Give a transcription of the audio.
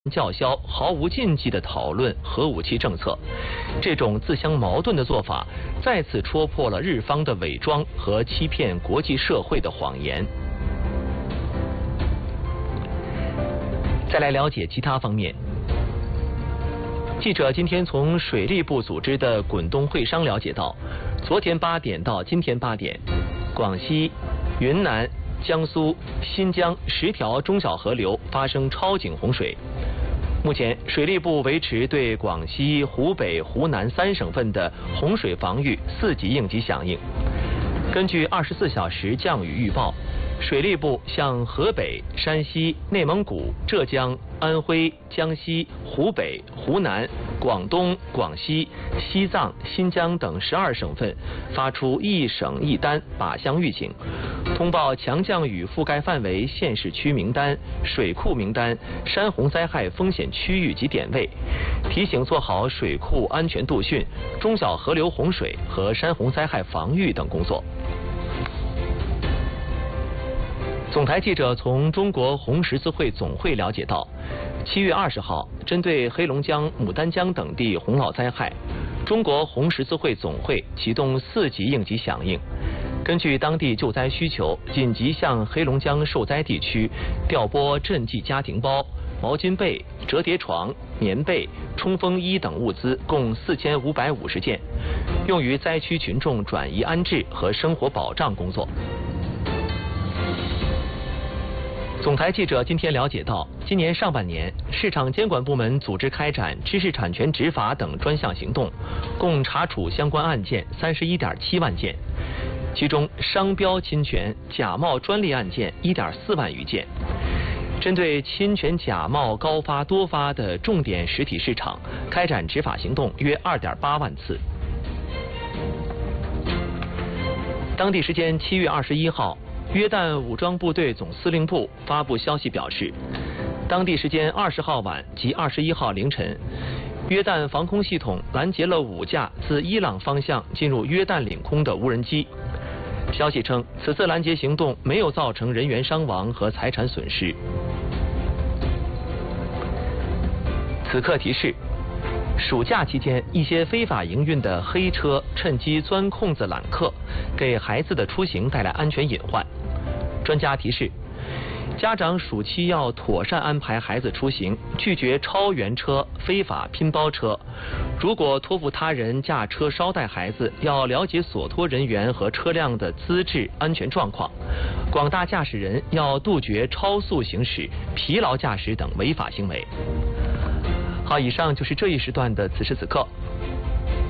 叫嚣、毫无禁忌地讨论核武器政策，这种自相矛盾的做法，再次戳破了日方的伪装和欺骗国际社会的谎言。再来了解其他方面。记者今天从水利部组织的滚动会商了解到，昨天8点到今天8点，广西、云南、江苏、新疆10条中小河流发生超警洪水。目前，水利部维持对广西、湖北、湖南3省份的洪水防御4级应急响应。根据24小时降雨预报，水利部向河北、山西、内蒙古、浙江、安徽、江西、湖北、湖南、广东、广西、西藏、新疆等12省份发出1省1单靶向预警，通报强降雨覆盖范围县市区名单、水库名单、山洪灾害风险区域及点位，提醒做好水库安全度汛、中小河流洪水和山洪灾害防御等工作。总台记者从中国红十字会总会了解到，7月20号，针对黑龙江、牡丹江等地洪涝灾害，中国红十字会总会启动4级应急响应，根据当地救灾需求，紧急向黑龙江受灾地区调拨赈济家庭包、毛巾被、折叠床、棉被、冲锋衣等物资共4550件，用于灾区群众转移安置和生活保障工作。总台记者今天了解到，今年上半年，市场监管部门组织开展知识产权执法等专项行动，共查处相关案件31.7万件，其中商标侵权、假冒专利案件1.4万余件。针对侵权假冒高发多发的重点实体市场，开展执法行动约2.8万次。当地时间7月21号。约旦武装部队总司令部发布消息表示，当地时间20号晚及21号凌晨，约旦防空系统拦截了5架自伊朗方向进入约旦领空的无人机。消息称，此次拦截行动没有造成人员伤亡和财产损失。此刻提示：暑假期间，一些非法营运的黑车趁机钻空子揽客，给孩子的出行带来安全隐患。专家提示，家长暑期要妥善安排孩子出行，拒绝超员车、非法拼包车。如果托付他人驾车捎带孩子，要了解所托人员和车辆的资质、安全状况。广大驾驶人要杜绝超速行驶、疲劳驾驶等违法行为。好，以上就是这一时段的此时此刻。